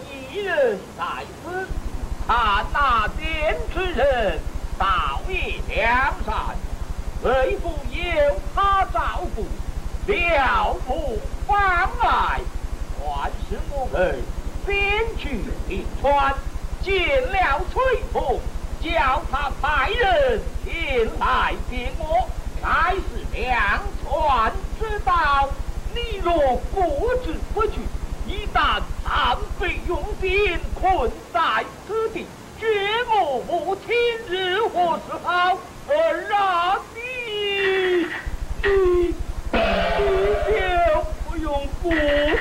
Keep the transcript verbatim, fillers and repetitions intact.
一人在此，看那坚持人道义良善，为父有他照顾，了无妨碍。万是我们边去临川，见了崔凤，叫他派人前来见我，乃是两川之道。你若不知不觉，一旦残废用尽，困在此地，绝我母亲日何是好？儿啊，你你你就不用顾虑。